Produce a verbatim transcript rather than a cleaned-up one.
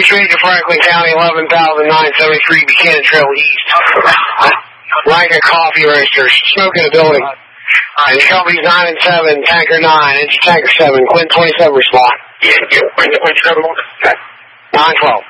Street to Franklin County, eleven thousand nine hundred seventy-three Buchanan Trail East. Rankin Coffee Roasters, smoke in the building. And the company's nine and seven, tanker nine, engine tanker seven, Quinn twenty-seven respond. Yeah, yeah, Quinn twenty-seven, nine twelve.